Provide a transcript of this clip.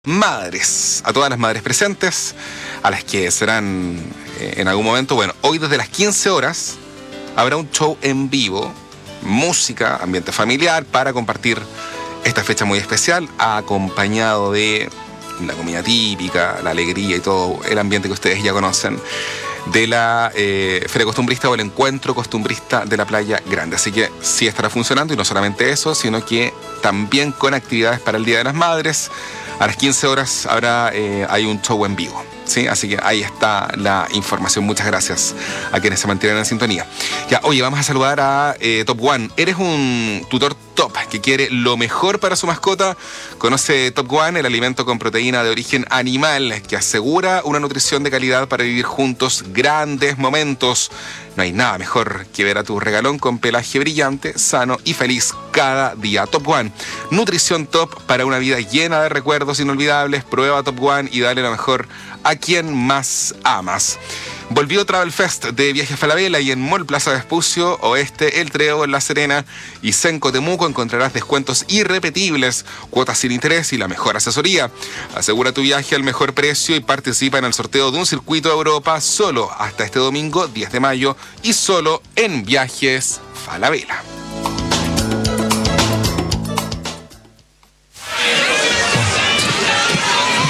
Madres, a todas las madres presentes, a las que serán en algún momento, bueno, hoy desde las 15 horas habrá un show en vivo, música, ambiente familiar, para compartir esta fecha muy especial, acompañado de la comida típica, la alegría y todo el ambiente que ustedes ya conocen de la Feria Costumbrista o el Encuentro Costumbrista de la Playa Grande. Así que sí estará funcionando, y no solamente eso, sino que también con actividades para el Día de las Madres. A las 15 horas hay un show en vivo, ¿sí? Así que ahí está la información. Muchas gracias a quienes se mantienen en sintonía. Ya, oye, vamos a saludar a Top One. ¿Eres un tutor top que quiere lo mejor para su mascota? Conoce Top One, el alimento con proteína de origen animal que asegura una nutrición de calidad para vivir juntos grandes momentos. No hay nada mejor que ver a tu regalón con pelaje brillante, sano y feliz cada día. Top One, nutrición top para una vida llena de recuerdos inolvidables. Prueba Top One y dale lo mejor a quien más amas. Volvió Travel Fest de Viajes Falabella, y en Mall Plaza Vespucio Oeste, El Treo en La Serena y Senco Temuco encontrarás descuentos irrepetibles, cuotas sin interés y la mejor asesoría. Asegura tu viaje al mejor precio y participa en el sorteo de un circuito a Europa solo hasta este domingo 10 de mayo y solo en Viajes Falabella.